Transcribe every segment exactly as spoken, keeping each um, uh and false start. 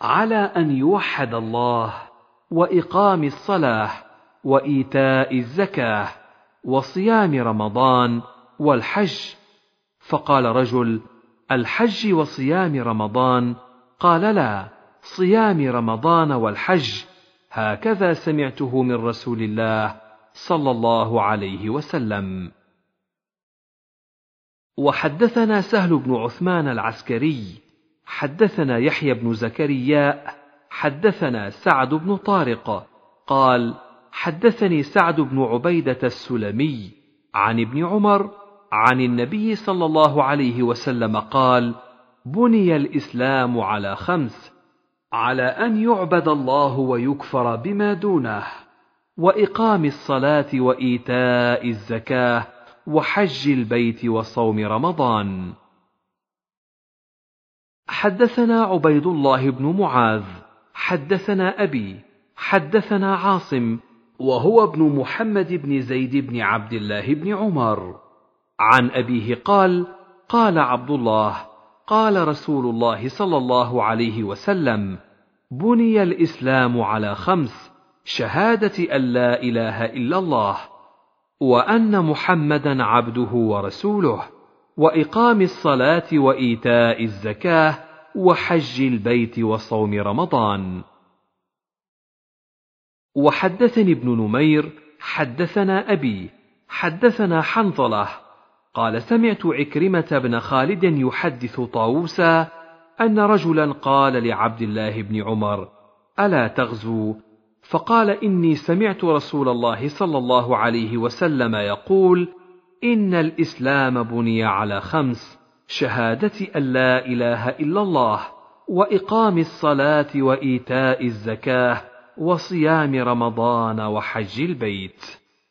على أن يوحد الله، وإقام الصلاة، وإيتاء الزكاة، وصيام رمضان، والحج. فقال رجل: الحج وصيام رمضان؟ قال: لا، صيام رمضان والحج، هكذا سمعته من رسول الله صلى الله عليه وسلم. وحدثنا سهل بن عثمان العسكري حدثنا يحيى بن زكريا حدثنا سعد بن طارق قال: حدثني سعد بن عبيدة السلمي عن ابن عمر عن النبي صلى الله عليه وسلم قال: بني الإسلام على خمس: على أن يعبد الله ويكفر بما دونه، وإقام الصلاة، وإيتاء الزكاة، وحج البيت، وصوم رمضان. حدثنا عبيد الله بن معاذ حدثنا أبي حدثنا عاصم وهو ابن محمد بن زيد بن عبد الله بن عمر عن أبيه قال: قال عبد الله: قال رسول الله صلى الله عليه وسلم: بني الإسلام على خمس: شهادة أن لا إله إلا الله، وأن محمدا عبده ورسوله، وإقام الصلاة، وإيتاء الزكاة، وحج البيت، وصوم رمضان. وحدثني ابن نمير حدثنا أبي حدثنا حنظلة قال: سمعت عكرمة بن خالد يحدث طاووسا أن رجلا قال لعبد الله بن عمر: ألا تغزو؟ فقال: إني سمعت رسول الله صلى الله عليه وسلم يقول: إن الإسلام بني على خمس: شهادة أن لا إله إلا الله، وإقام الصلاة، وإيتاء الزكاة، وصيام رمضان، وحج البيت.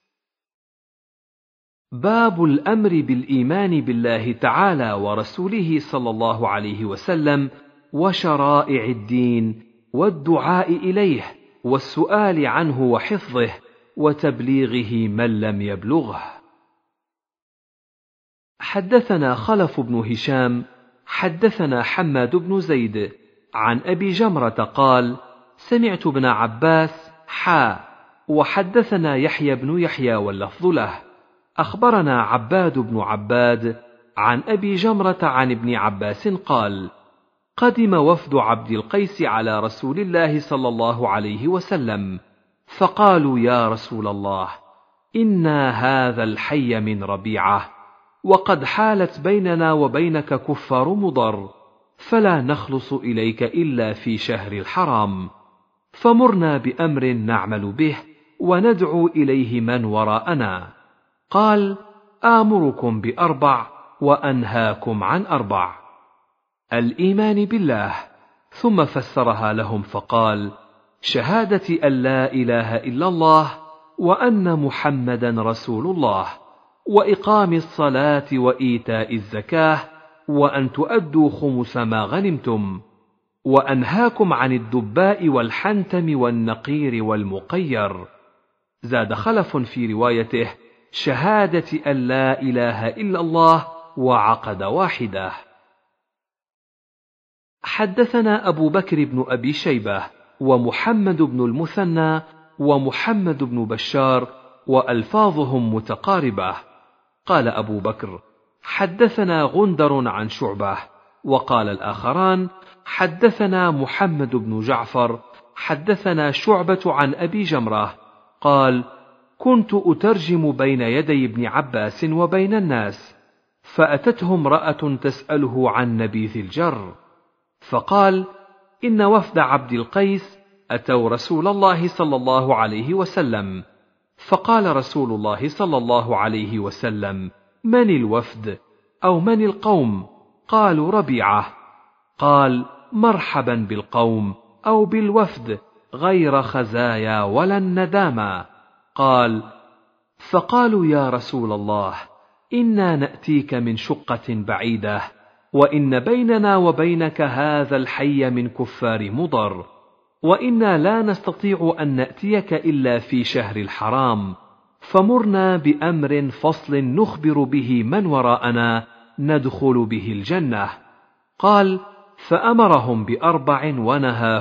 باب الأمر بالإيمان بالله تعالى ورسوله صلى الله عليه وسلم، وشرائع الدين، والدعاء إليه، والسؤال عنه وحفظه، وتبليغه من لم يبلغه. حدثنا خلف بن هشام حدثنا حماد بن زيد عن أبي جمرة قال: سمعت ابن عباس حا وحدثنا يحيى بن يحيى واللفظ له. أخبرنا عباد بن عباد عن أبي جمرة عن ابن عباس قال: قدم وفد عبد القيس على رسول الله صلى الله عليه وسلم، فقالوا: يا رسول الله، إنا هذا الحي من ربيعة، وقد حالت بيننا وبينك كفار مضر، فلا نخلص إليك إلا في شهر الحرام، فمرنا بأمر نعمل به وندعو إليه من وراءنا. قال: آمركم بأربع وأنهاكم عن أربع: الإيمان بالله، ثم فسرها لهم فقال: شهادة أن لا إله إلا الله، وأن محمدا رسول الله، وإقام الصلاة، وإيتاء الزكاة، وأن تؤدوا خمس ما غنمتم، وأنهاكم عن الدباء والحنتم والنقير والمقير. زاد خلف في روايته: شهادة أن لا إله إلا الله، وعقد واحدة. حدثنا أبو بكر بن أبي شيبة ومحمد بن المثنى ومحمد بن بشار، وألفاظهم متقاربة. قال أبو بكر: حدثنا غندر عن شعبة. وقال الآخران: حدثنا محمد بن جعفر حدثنا شعبة عن أبي جمرة قال: كنت أترجم بين يدي ابن عباس وبين الناس، فأتته امرأة تسأله عن نبيذ الجر، فقال: إن وفد عبد القيس أتوا رسول الله صلى الله عليه وسلم، فقال رسول الله صلى الله عليه وسلم: من الوفد؟ أو من القوم؟ قالوا: ربيعة. قال: مرحبا بالقوم أو بالوفد، غير خزايا ولا الندامة. قال: فقالوا: يا رسول الله، إنا نأتيك من شقة بعيدة، وإن بيننا وبينك هذا الحي من كفار مضر، وإنا لا نستطيع أن نأتيك إلا في شهر الحرام، فمرنا بأمر فصل نخبر به من وراءنا ندخل به الجنة. قال: فأمرهم بأربع ونهى